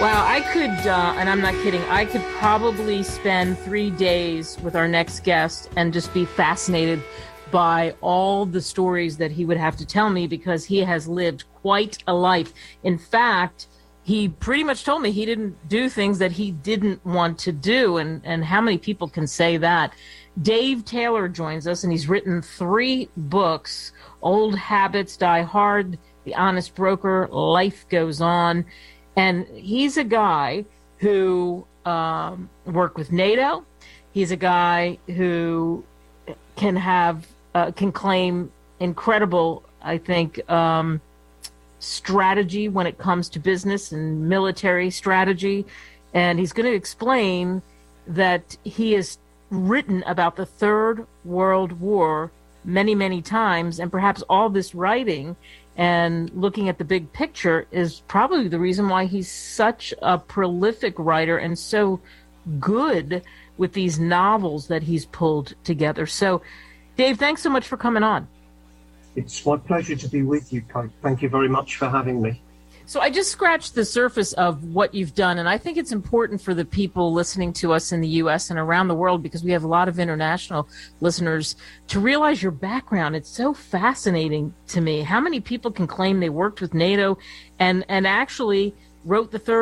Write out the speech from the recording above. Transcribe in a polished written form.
Wow, I could, and I'm not kidding, I could probably spend 3 days with our next guest and just be fascinated by all the stories that he would have to tell me, because he has lived quite a life. In fact, he pretty much told me he didn't do things that he didn't want to do. And how many people can say that? Dave Taylor joins us, and he's written 3 books: Old Habits Die Hard, The Honest Broker, Life Goes On. And he's a guy who worked with NATO. He's a guy who can claim incredible, I think, strategy when it comes to business and military strategy. And he's going to explain that he has written about the Third World War many, many times, and perhaps all this writing and looking at the big picture is probably the reason why he's such a prolific writer and so good with these novels that he's pulled together. So, Dave, thanks so much for coming on. It's my pleasure to be with you, Kate. Thank you very much for having me. So I just scratched the surface of what you've done, and I think it's important for the people listening to us in the U.S. and around the world, because we have a lot of international listeners, to realize your background. It's so fascinating to me. How many people can claim they worked with NATO and actually wrote the Third